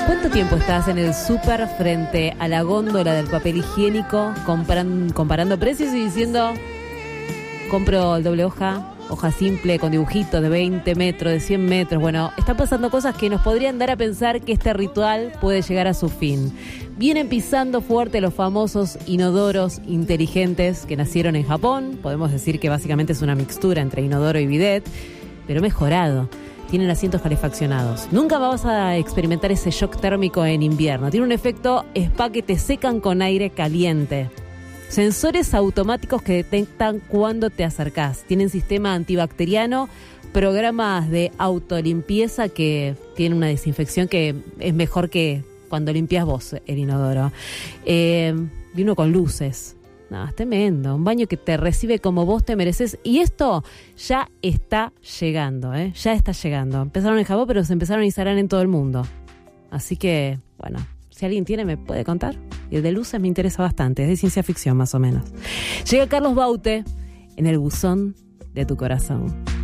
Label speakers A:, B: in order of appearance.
A: ¿Cuánto tiempo estás en el súper frente a la góndola del papel higiénico comparando precios y diciendo, compro el doble hoja simple con dibujitos de 20 metros, de 100 metros? Bueno, están pasando cosas que nos podrían dar a pensar que este ritual puede llegar a su fin. Vienen pisando fuerte los famosos inodoros inteligentes que nacieron en Japón. Podemos decir que básicamente es una mixtura entre inodoro y bidet, pero mejorado. Tienen asientos calefaccionados. Nunca vas a experimentar ese shock térmico en invierno. Tiene un efecto spa que te secan con aire caliente. Sensores automáticos que detectan cuando te acercás. Tienen sistema antibacteriano, programas de autolimpieza que tienen una desinfección que es mejor que cuando limpias vos el inodoro. Vino con luces. No, es tremendo. Un baño que te recibe como vos te mereces. Y esto ya está llegando, ¿eh? Ya está llegando. Empezaron en Japón, pero se empezaron a instalar en todo el mundo. Así que, bueno, si alguien tiene, me puede contar. Y el de luces me interesa bastante. Es de ciencia ficción, más o menos. Llega Carlos Baute en el buzón de tu corazón.